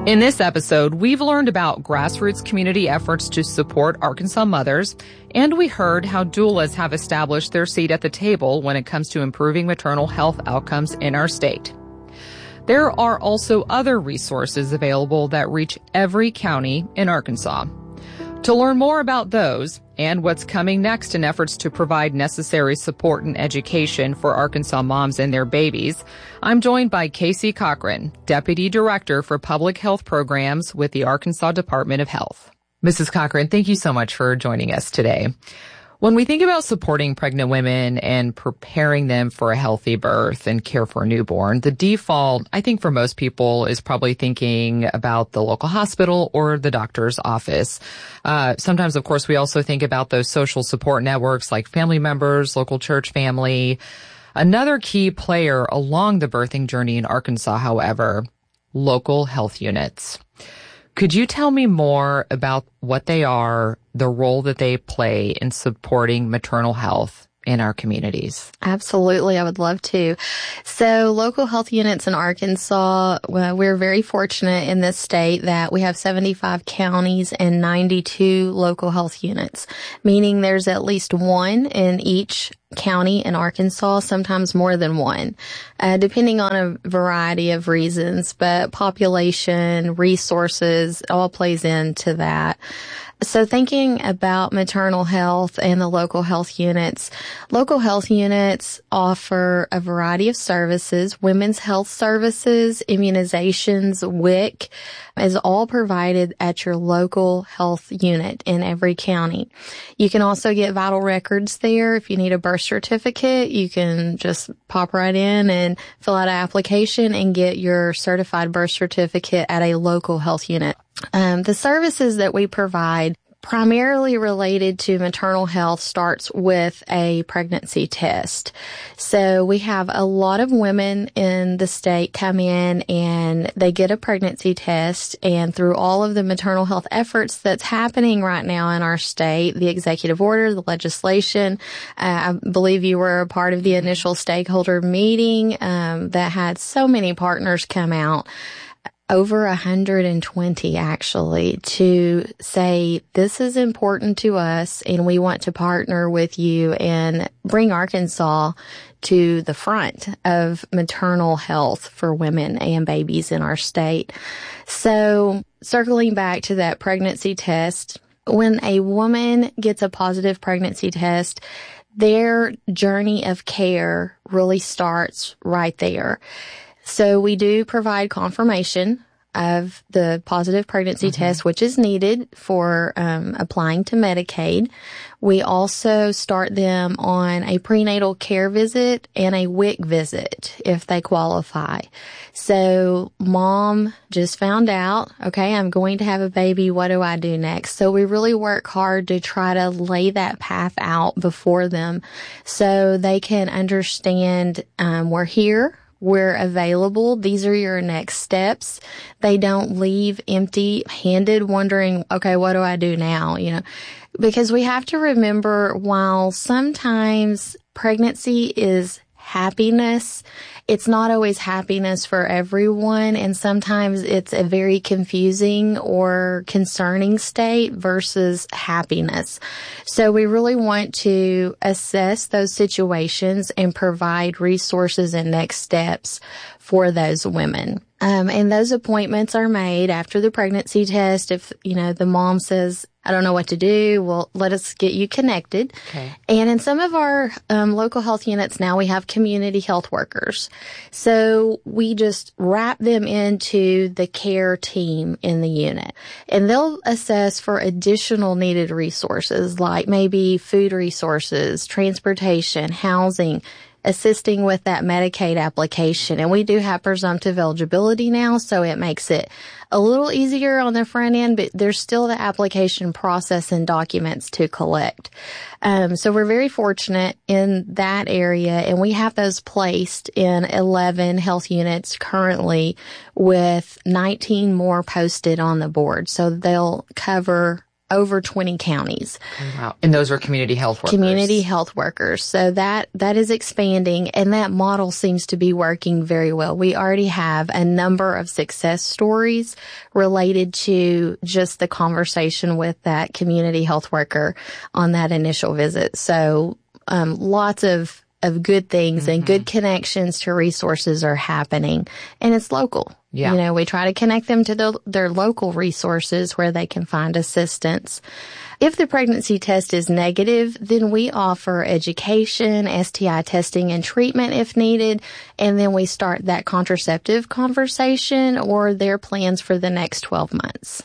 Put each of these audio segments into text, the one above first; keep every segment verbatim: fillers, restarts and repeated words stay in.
In this episode, we've learned about grassroots community efforts to support Arkansas mothers, and we heard how doulas have established their seat at the table when it comes to improving maternal health outcomes in our state. There are also other resources available that reach every county in Arkansas. To learn more about those and what's coming next in efforts to provide necessary support and education for Arkansas moms and their babies, I'm joined by Casey Cochran, Deputy Director for Public Health Programs with the Arkansas Department of Health. Missus Cochran, thank you so much for joining us today. When we think about supporting pregnant women and preparing them for a healthy birth and care for a newborn, the default, I think for most people, is probably thinking about the local hospital or the doctor's office. Uh, sometimes, of course, we also think about those social support networks like family members, local church family. Another key player along the birthing journey in Arkansas, however, local health units. Could you tell me more about what they are, the role that they play in supporting maternal health in our communities? Absolutely. I would love to. So local health units in Arkansas, well, we're very fortunate in this state that we have seventy-five counties and ninety-two local health units, meaning there's at least one in each county in Arkansas, sometimes more than one, uh, depending on a variety of reasons, but population, resources, all plays into that. So thinking about maternal health and the local health units, local health units offer a variety of services. Women's health services, immunizations, W I C is all provided at your local health unit in every county. You can also get vital records there. If you need a birth certificate, you can just pop right in and fill out an application and get your certified birth certificate at a local health unit. Um, the services that we provide primarily related to maternal health starts with a pregnancy test. So we have a lot of women in the state come in and they get a pregnancy test, and through all of the maternal health efforts that's happening right now in our state, the executive order, the legislation, uh, I believe you were a part of the initial stakeholder meeting um, that had so many partners come out. Over one hundred twenty actually, to say this is important to us and we want to partner with you and bring Arkansas to the front of maternal health for women and babies in our state. So circling back to that pregnancy test, when a woman gets a positive pregnancy test, their journey of care really starts right there. So we do provide confirmation of the positive pregnancy mm-hmm. test, which is needed for um, applying to Medicaid. We also start them on a prenatal care visit and a W I C visit if they qualify. So mom just found out, okay, I'm going to have a baby. What do I do next? So we really work hard to try to lay that path out before them so they can understand um, we're here. We're available. These are your next steps. They don't leave empty-handed wondering, okay, what do I do now? You know, because we have to remember while sometimes pregnancy is happiness, it's not always happiness for everyone, and sometimes it's a very confusing or concerning state versus happiness. So we really want to assess those situations and provide resources and next steps for those women. Um, and those appointments are made after the pregnancy test. If, you know, the mom says, I don't know what to do, well, let us get you connected. Okay. And in some of our um, local health units now, we have community health workers. So we just wrap them into the care team in the unit. And they'll assess for additional needed resources like maybe food resources, transportation, housing, assisting with that Medicaid application. And we do have presumptive eligibility now, so it makes it a little easier on the front end, but there's still the application process and documents to collect. Um, so we're very fortunate in that area, and we have those placed in eleven health units currently with nineteen more posted on the board. So they'll cover over twenty counties. Wow. And those are community health workers. Community health workers. So that, that is expanding, and that model seems to be working very well. We already have a number of success stories related to just the conversation with that community health worker on that initial visit. So, um, lots of, of good things mm-hmm. and good connections to resources are happening, and it's local. Yeah. You know, we try to connect them to the, their local resources where they can find assistance. If the pregnancy test is negative, then we offer education, S T I testing and treatment if needed, and then we start that contraceptive conversation or their plans for the next twelve months.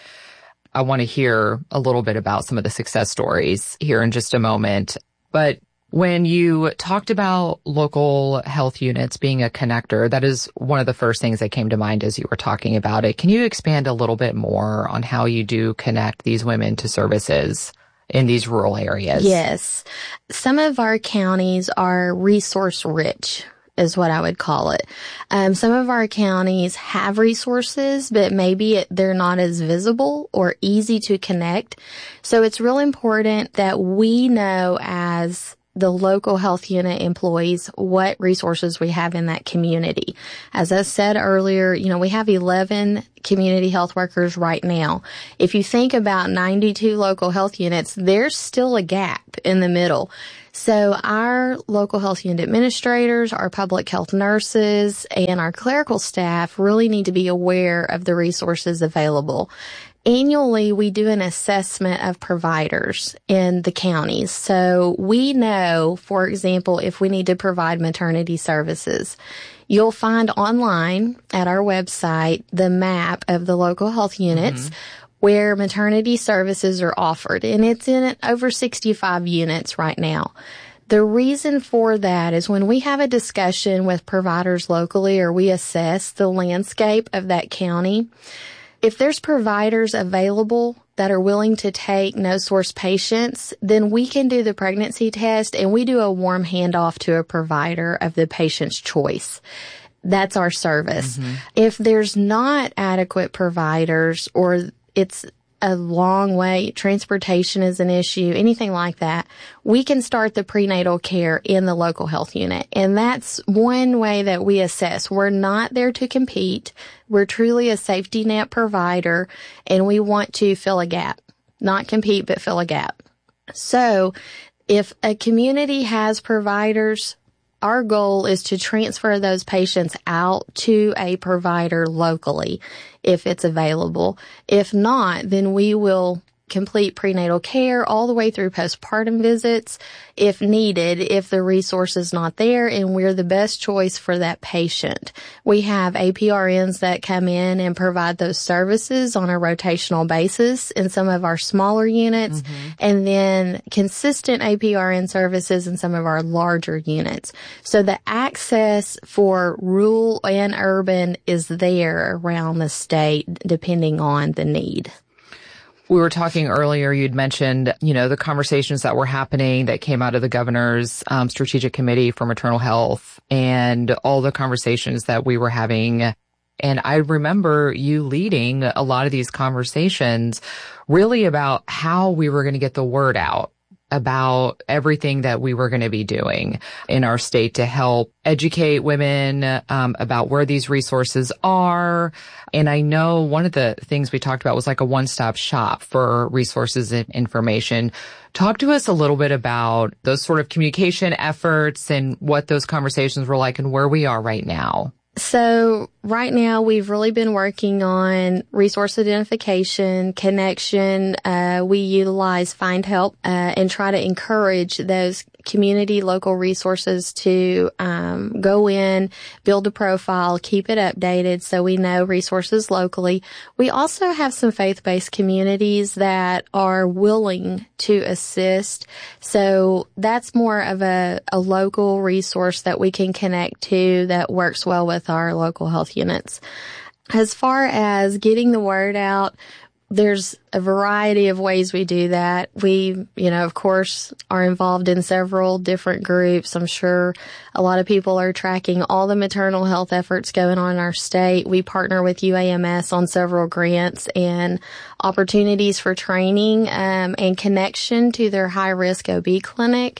I want to hear a little bit about some of the success stories here in just a moment, but when you talked about local health units being a connector, that is one of the first things that came to mind as you were talking about it. Can you expand a little bit more on how you do connect these women to services in these rural areas? Yes. Some of our counties are resource rich, is what I would call it. Um, some of our counties have resources, but maybe it, they're not as visible or easy to connect. So it's real important that we know as the local health unit employees what resources we have in that community. As I said earlier, you know, we have eleven community health workers right now. If you think about ninety-two local health units, there's still a gap in the middle. So our local health unit administrators, our public health nurses, and our clerical staff really need to be aware of the resources available. Annually, we do an assessment of providers in the counties. So we know, for example, if we need to provide maternity services. You'll find online at our website the map of the local health units mm-hmm. where maternity services are offered, and it's in over sixty-five units right now. The reason for that is when we have a discussion with providers locally or we assess the landscape of that county, if there's providers available that are willing to take no-source patients, then we can do the pregnancy test and we do a warm handoff to a provider of the patient's choice. That's our service. Mm-hmm. If there's not adequate providers or it's a long way, transportation is an issue, anything like that, we can start the prenatal care in the local health unit. And that's one way that we assess. We're not there to compete. We're truly a safety net provider, and we want to fill a gap. Not compete, but fill a gap. So if a community has providers, our goal is to transfer those patients out to a provider locally if it's available. If not, then we will complete prenatal care all the way through postpartum visits if needed, if the resource is not there and we're the best choice for that patient. We have A P R Ns that come in and provide those services on a rotational basis in some of our smaller units, mm-hmm. and then consistent A P R N services in some of our larger units. So the access for rural and urban is there around the state depending on the need. We were talking earlier, you'd mentioned, you know, the conversations that were happening that came out of the governor's um, strategic committee for maternal health and all the conversations that we were having. And I remember you leading a lot of these conversations really about how we were going to get the word out about everything that we were going to be doing in our state to help educate women um, about where these resources are. And I know one of the things we talked about was like a one-stop shop for resources and information. Talk to us a little bit about those sort of communication efforts and what those conversations were like and where we are right now. So right now we've really been working on resource identification, connection. Uh, we utilize Find Help uh, and try to encourage those community local resources to um, go in, build a profile, keep it updated so we know resources locally. We also have some faith-based communities that are willing to assist. So that's more of a, a local resource that we can connect to that works well with our local health units. As far as getting the word out, there's a variety of ways we do that. We, you know, of course, are involved in several different groups. I'm sure a lot of people are tracking all the maternal health efforts going on in our state. We partner with U A M S on several grants and opportunities for training um, and connection to their high-risk O B clinic.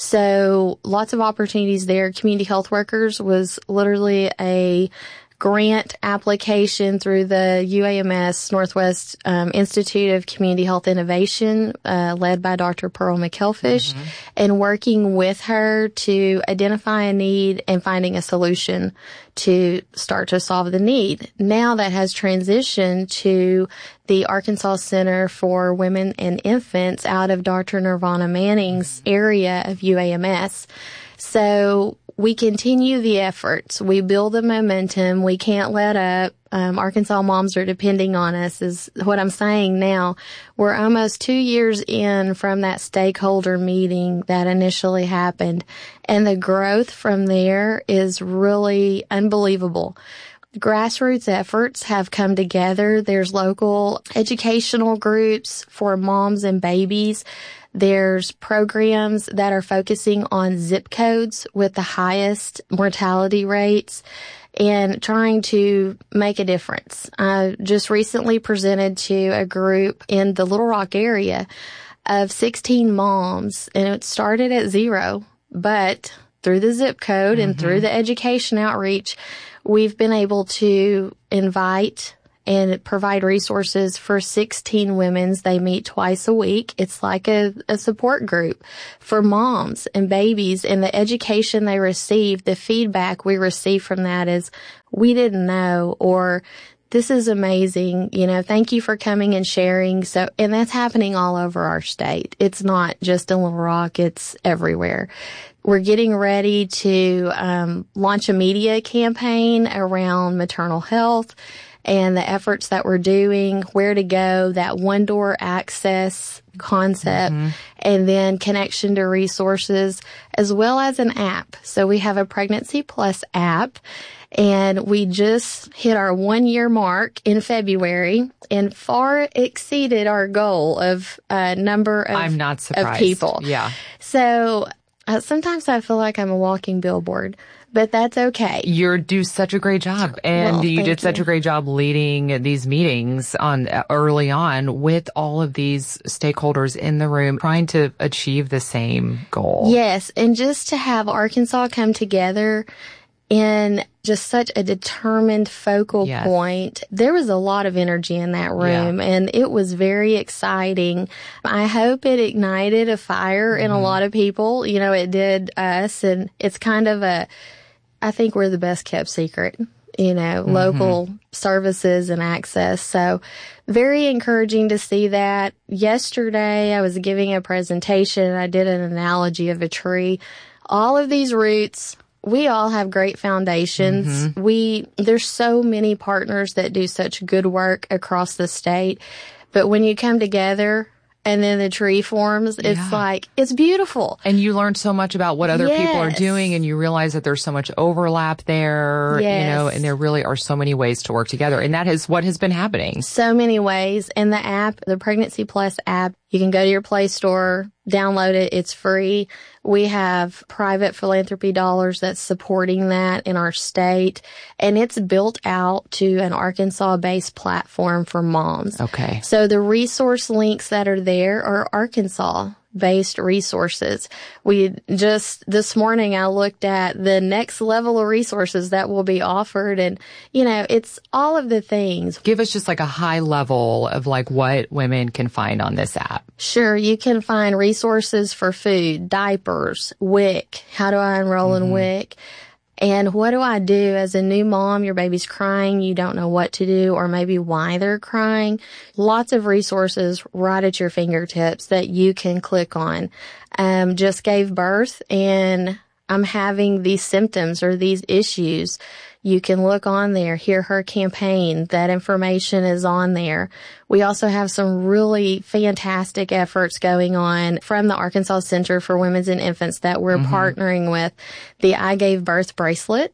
So lots of opportunities there. Community health workers was literally a grant application through the U A M S Northwest um, Institute of Community Health Innovation, uh, led by Doctor Pearl McElfish, mm-hmm. and working with her to identify a need and finding a solution to start to solve the need. Now that has transitioned to the Arkansas Center for Women and Infants out of Doctor Nirvana Manning's area of U A M S. So we continue the efforts. We build the momentum. We can't let up. Um, Arkansas moms are depending on us is what I'm saying now. We're almost two years in from that stakeholder meeting that initially happened. And the growth from there is really unbelievable. Grassroots efforts have come together. There's local educational groups for moms and babies. There's programs that are focusing on zip codes with the highest mortality rates and trying to make a difference. I just recently presented to a group in the Little Rock area of sixteen moms, and it started at zero, but through the zip code mm-hmm. and through the education outreach, we've been able to invite and provide resources for sixteen women. They meet twice a week. It's like a, a support group for moms and babies, and the education they receive, the feedback we receive from that is, we didn't know, or this is amazing. You know, thank you for coming and sharing. So, and that's happening all over our state. It's not just in Little Rock. It's everywhere. We're getting ready to um, launch a media campaign around maternal health and the efforts that we're doing, where to go, that one-door access concept, mm-hmm. and then connection to resources, as well as an app. So we have a Pregnancy Plus app, and we just hit our one-year mark in February and far exceeded our goal of a number of, I'm not surprised. of people. Yeah. So uh, sometimes I feel like I'm a walking billboard. But that's okay. You do such a great job. And well, you did such you. a great job leading these meetings on uh, early on with all of these stakeholders in the room trying to achieve the same goal. Yes. And just to have Arkansas come together in just such a determined focal yes. point. There was a lot of energy in that room, yeah. and it was very exciting. I hope it ignited a fire mm-hmm. in a lot of people. You know, it did us, and it's kind of a, I think we're the best kept secret, you know, mm-hmm. local services and access. So very encouraging to see that. Yesterday, I was giving a presentation, and I did an analogy of a tree. All of these roots, we all have great foundations. Mm-hmm. We, there's so many partners that do such good work across the state. But when you come together and then the tree forms, it's yeah. like, it's beautiful. And you learn so much about what other yes. people are doing, and you realize that there's so much overlap there, yes. you know, and there really are so many ways to work together. And that is what has been happening. So many ways. And the app, the Pregnancy Plus app, you can go to your Play Store, download it. It's free. We have private philanthropy dollars that's supporting that in our state. And it's built out to an Arkansas-based platform for moms. Okay. So the resource links that are there are Arkansas-based resources. We just, this morning I looked at the next level of resources that will be offered. And, you know, it's all of the things. Give us just like a high level of like what women can find on this app. Sure. You can find resources for food, diapers, W I C. How do I enroll mm-hmm. in W I C? And what do I do as a new mom? Your baby's crying. You don't know what to do or maybe why they're crying. Lots of resources right at your fingertips that you can click on. Um, just gave birth and I'm having these symptoms or these issues. You can look on there, hear her campaign. That information is on there. We also have some really fantastic efforts going on from the Arkansas Center for Women and Infants that we're mm-hmm. partnering with. The I Gave Birth bracelet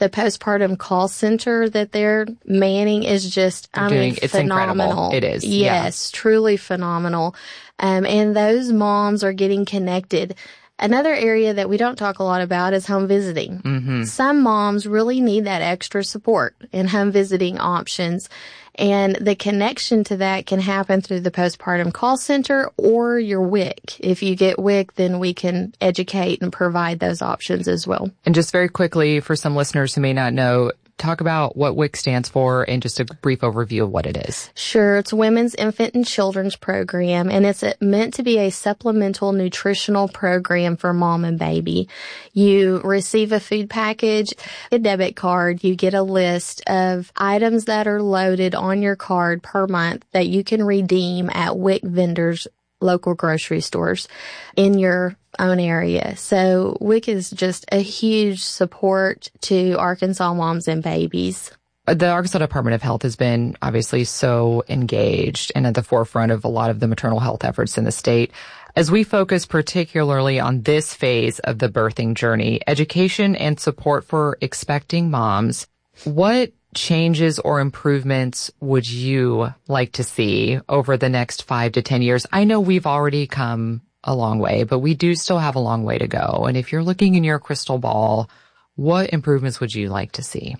The postpartum call center that they're manning is just, I Doing, mean, it's phenomenal. incredible. It is. Yes, yeah. truly phenomenal. Um, and those moms are getting connected. Another area that we don't talk a lot about is home visiting. Mm-hmm. Some moms really need that extra support in home visiting options. And the connection to that can happen through the postpartum call center or your W I C. If you get W I C, then we can educate and provide those options as well. And just very quickly, for some listeners who may not know, talk about what W I C stands for and just a brief overview of what it is. Sure. It's Women's Infant and Children's Program, and it's meant to be a supplemental nutritional program for mom and baby. You receive a food package, a debit card. You get a list of items that are loaded on your card per month that you can redeem at W I C vendors, local grocery stores in your own area. So W I C is just a huge support to Arkansas moms and babies. The Arkansas Department of Health has been obviously so engaged and at the forefront of a lot of the maternal health efforts in the state. As we focus particularly on this phase of the birthing journey, education and support for expecting moms, what changes or improvements would you like to see over the next five to ten years? I know we've already come a long way, but we do still have a long way to go. And if you're looking in your crystal ball, what improvements would you like to see?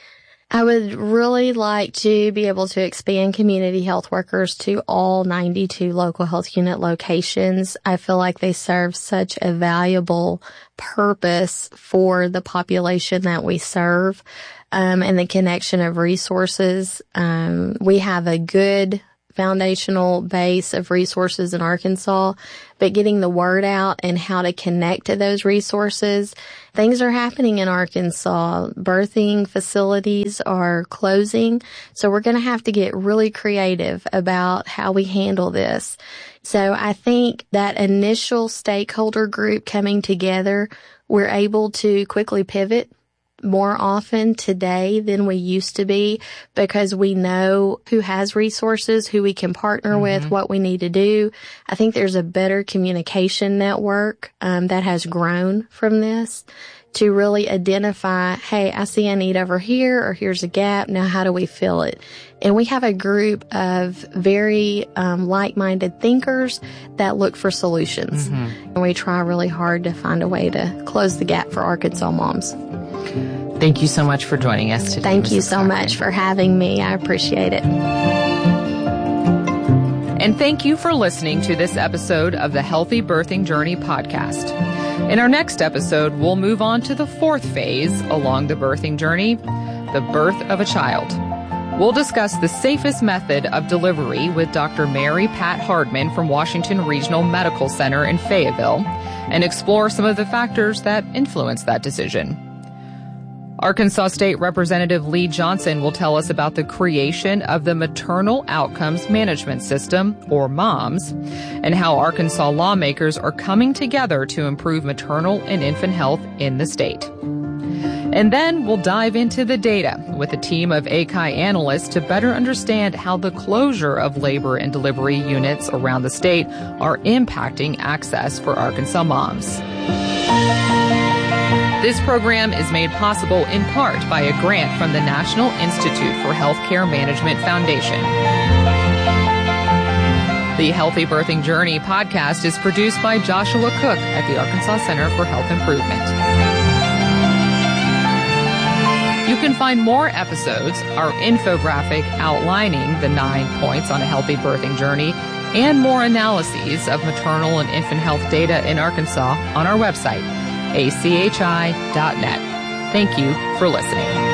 I would really like to be able to expand community health workers to all ninety-two local health unit locations. I feel like they serve such a valuable purpose for the population that we serve, um, and the connection of resources. Um, we have a good foundational base of resources in Arkansas, but getting the word out and how to connect to those resources. Things are happening in Arkansas. Birthing facilities are closing. So we're going to have to get really creative about how we handle this. So I think that initial stakeholder group coming together, we're able to quickly pivot more often today than we used to be because we know who has resources, who we can partner mm-hmm. with, what we need to do. I think there's a better communication network um, that has grown from this to really identify, hey, I see a need over here, or here's a gap. Now, how do we fill it? And we have a group of very um, like-minded thinkers that look for solutions. Mm-hmm. And we try really hard to find a way to close the gap for Arkansas moms. Thank you so much for joining us today. Thank you so much for having me. I appreciate it. And thank you for listening to this episode of the Healthy Birthing Journey podcast. In our next episode, we'll move on to the fourth phase along the birthing journey, the birth of a child. We'll discuss the safest method of delivery with Doctor Mary Pat Hardman from Washington Regional Medical Center in Fayetteville and explore some of the factors that influence that decision. Arkansas State Representative Lee Johnson will tell us about the creation of the Maternal Outcomes Management System, or MOMS, and how Arkansas lawmakers are coming together to improve maternal and infant health in the state. And then we'll dive into the data with a team of A C I analysts to better understand how the closure of labor and delivery units around the state are impacting access for Arkansas moms. This program is made possible in part by a grant from the National Institute for Healthcare Management Foundation. The Healthy Birthing Journey podcast is produced by Joshua Cook at the Arkansas Center for Health Improvement. You can find more episodes, our infographic outlining the nine points on a healthy birthing journey, and more analyses of maternal and infant health data in Arkansas on our website, A C H I dot net. Thank you for listening.